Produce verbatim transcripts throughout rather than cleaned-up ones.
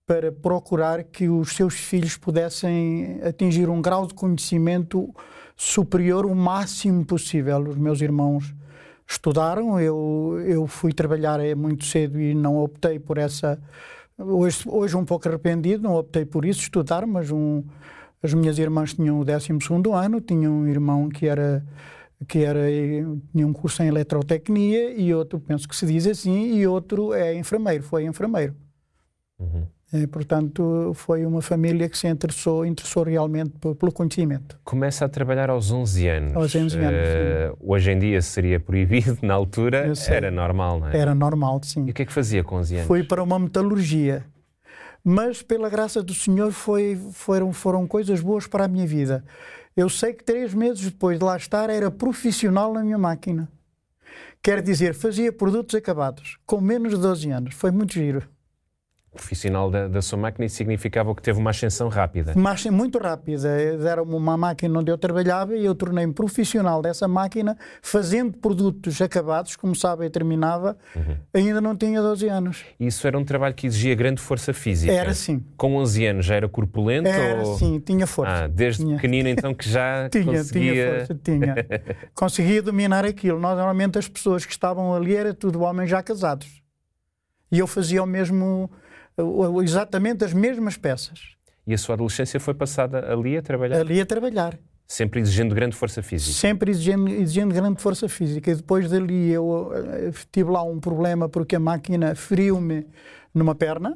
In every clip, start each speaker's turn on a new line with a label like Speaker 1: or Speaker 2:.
Speaker 1: para procurar que os seus filhos pudessem atingir um grau de conhecimento superior o máximo possível. Os meus irmãos estudaram, eu, eu fui trabalhar muito cedo e não optei por essa... Hoje, hoje um pouco arrependido, não optei por isso, estudar, mas um, as minhas irmãs tinham o décimo segundo ano, tinha um irmão que era... que era, tinha um curso em eletrotecnia e outro, penso que se diz assim, e outro é enfermeiro, foi enfermeiro.
Speaker 2: Uhum.
Speaker 1: E, portanto, foi uma família que se interessou, interessou realmente pelo conhecimento.
Speaker 2: Começa a trabalhar aos onze anos.
Speaker 1: Aos onze anos,
Speaker 2: uh, Hoje em dia seria proibido, na altura era normal, não é?
Speaker 1: Era normal, sim.
Speaker 2: E o que é que fazia com onze anos?
Speaker 1: Fui para uma metalurgia, mas pela graça do Senhor foi, foram, foram coisas boas para a minha vida. Eu sei que três meses depois de lá estar era profissional na minha máquina. Quer dizer, fazia produtos acabados, com menos de doze anos. Foi muito giro.
Speaker 2: Profissional da, da sua máquina, isso significava que teve uma ascensão rápida.
Speaker 1: Mas muito rápida. Deram-me uma máquina onde eu trabalhava e eu tornei-me profissional dessa máquina, fazendo produtos acabados, como sabem, eu terminava, uhum. ainda não tinha doze anos.
Speaker 2: E isso era um trabalho que exigia grande força física?
Speaker 1: Era sim.
Speaker 2: Com onze anos já era corpulento?
Speaker 1: Era
Speaker 2: ou...
Speaker 1: sim, tinha força.
Speaker 2: Ah, desde
Speaker 1: tinha.
Speaker 2: pequenino então que já
Speaker 1: tinha,
Speaker 2: conseguia...
Speaker 1: Tinha força, tinha. Conseguia dominar aquilo. Nós, normalmente as pessoas que estavam ali era tudo homens já casados. E eu fazia o mesmo... exatamente as mesmas peças.
Speaker 2: E a sua adolescência foi passada ali a trabalhar?
Speaker 1: Ali a trabalhar.
Speaker 2: Sempre exigindo grande força física?
Speaker 1: Sempre exigindo, exigindo grande força física. E depois dali eu, eu tive lá um problema porque a máquina feriu-me numa perna,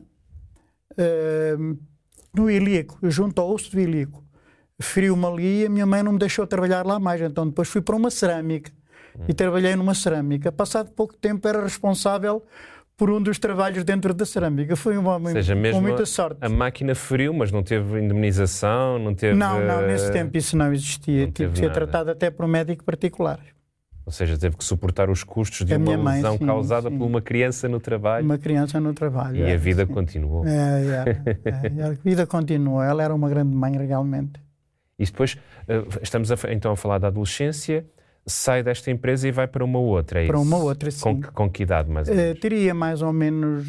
Speaker 1: uh, no ilíaco, junto ao osso do ilíaco. Feriu-me ali e a minha mãe não me deixou trabalhar lá mais. Então depois fui para uma cerâmica hum. e trabalhei numa cerâmica. Passado pouco tempo era responsável por um dos trabalhos dentro da cerâmica. Foi um homem
Speaker 2: seja, mesmo
Speaker 1: com muita sorte.
Speaker 2: A máquina feriu, mas não teve indemnização, não teve...
Speaker 1: Não, não, nesse tempo isso não existia. Tive que ser tratado até por um médico particular.
Speaker 2: Ou seja, teve que suportar os custos de
Speaker 1: a
Speaker 2: uma
Speaker 1: mãe,
Speaker 2: lesão
Speaker 1: sim,
Speaker 2: causada
Speaker 1: sim.
Speaker 2: por uma criança no trabalho.
Speaker 1: Uma criança no trabalho.
Speaker 2: E
Speaker 1: é,
Speaker 2: a vida
Speaker 1: sim.
Speaker 2: continuou.
Speaker 1: É, é, é, a vida continuou. Ela era uma grande mãe, realmente.
Speaker 2: E depois, estamos a, então a falar da adolescência, sai desta empresa e vai para uma outra, é
Speaker 1: Para
Speaker 2: isso?
Speaker 1: uma outra, sim.
Speaker 2: Com, com que idade, mais ou menos?
Speaker 1: Uh, teria mais ou menos,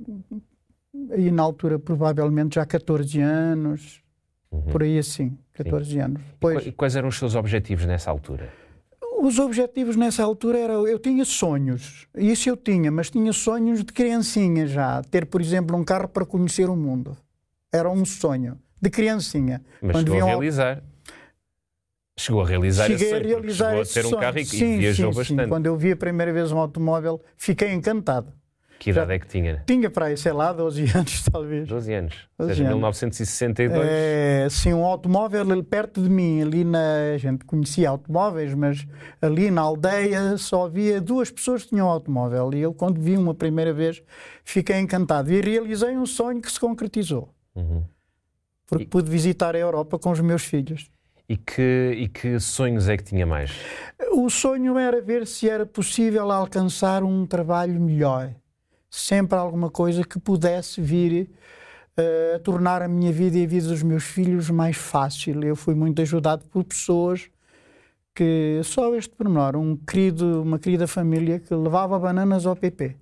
Speaker 1: aí na altura, provavelmente já catorze anos, uhum. por aí assim, catorze sim. anos.
Speaker 2: Depois... E quais eram os seus objetivos nessa altura?
Speaker 1: Os objetivos nessa altura eram, eu tinha sonhos, isso eu tinha, mas tinha sonhos de criancinha já, ter, por exemplo, um carro para conhecer o mundo. Era um sonho, de criancinha.
Speaker 2: Mas
Speaker 1: Quando
Speaker 2: chegou a
Speaker 1: ao...
Speaker 2: realizar? Chegou a realizar
Speaker 1: Cheguei
Speaker 2: esse
Speaker 1: a realizar
Speaker 2: chegou
Speaker 1: esse
Speaker 2: a ter um
Speaker 1: sonho.
Speaker 2: carro e,
Speaker 1: sim,
Speaker 2: e viajou
Speaker 1: sim,
Speaker 2: bastante.
Speaker 1: Sim. Quando eu vi a primeira vez um automóvel, fiquei encantado.
Speaker 2: Que idade
Speaker 1: Já
Speaker 2: é que tinha?
Speaker 1: Tinha para aí, sei lá, doze anos talvez.
Speaker 2: doze anos, ou
Speaker 1: doze
Speaker 2: seja,
Speaker 1: anos.
Speaker 2: mil novecentos e sessenta e dois.
Speaker 1: É, sim, um automóvel ali perto de mim, ali na... A gente conhecia automóveis, mas ali na aldeia só havia duas pessoas que tinham automóvel. E eu, quando vi uma primeira vez, fiquei encantado. E realizei um sonho que se concretizou.
Speaker 2: Uhum.
Speaker 1: Porque
Speaker 2: e...
Speaker 1: pude visitar a Europa com os meus filhos.
Speaker 2: E que, e que sonhos é que tinha mais?
Speaker 1: O sonho era ver se era possível alcançar um trabalho melhor. Sempre alguma coisa que pudesse vir uh, a tornar a minha vida e a vida dos meus filhos mais fácil. Eu fui muito ajudado por pessoas que, só este pormenor, um querido, uma querida família que levava bananas ao P P.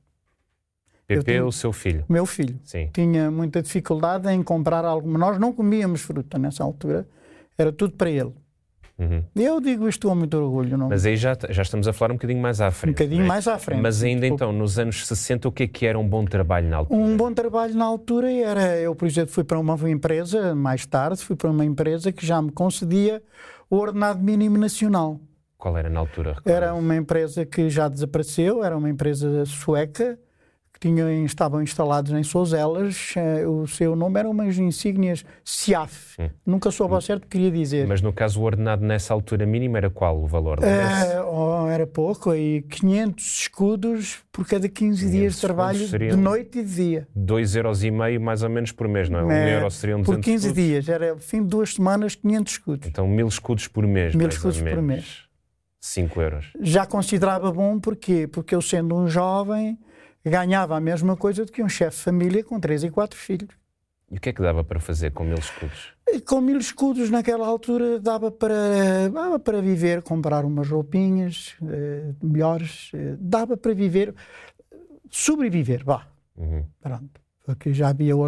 Speaker 2: P P é o seu filho?
Speaker 1: Meu filho.
Speaker 2: Sim.
Speaker 1: Tinha muita dificuldade em comprar algo. Nós não comíamos fruta nessa altura. Era tudo para ele.
Speaker 2: Uhum.
Speaker 1: Eu digo isto com muito orgulho. Não?
Speaker 2: Mas aí já, já estamos a falar um bocadinho mais à frente.
Speaker 1: Um bocadinho
Speaker 2: é?
Speaker 1: mais à frente.
Speaker 2: Mas ainda então, nos anos sessenta, o que é que era um bom trabalho na altura?
Speaker 1: Um bom trabalho na altura era... Eu, por exemplo, fui para uma empresa, mais tarde, fui para uma empresa que já me concedia o ordenado mínimo nacional.
Speaker 2: Qual era na altura?
Speaker 1: Era uma empresa que já desapareceu, era uma empresa sueca, que tinha, estavam instalados em Souzelas, o seu nome eram umas insígnias S I A F. Hum. Nunca soube ao certo o que queria dizer.
Speaker 2: Mas no caso o ordenado nessa altura mínima era qual o valor?
Speaker 1: É, oh, era pouco, aí quinhentos escudos por cada quinze dias de trabalho, de noite e de dia.
Speaker 2: dois euros e meio mais ou menos por mês, não é? Um é, euro seriam duzentos
Speaker 1: por quinze
Speaker 2: escudos.
Speaker 1: dias, era fim de duas semanas, quinhentos escudos.
Speaker 2: Então mil escudos por mês,
Speaker 1: Mil
Speaker 2: mais
Speaker 1: escudos
Speaker 2: ou menos.
Speaker 1: por mês.
Speaker 2: cinco euros.
Speaker 1: Já considerava bom, porquê? Porque eu, sendo um jovem, ganhava a mesma coisa do que um chefe de família com três e quatro filhos.
Speaker 2: E o que é que dava para fazer com mil escudos?
Speaker 1: Com mil escudos, naquela altura, dava para, dava para viver, comprar umas roupinhas eh, melhores, eh, dava para viver, sobreviver, vá.
Speaker 2: Uhum.
Speaker 1: Pronto, porque já havia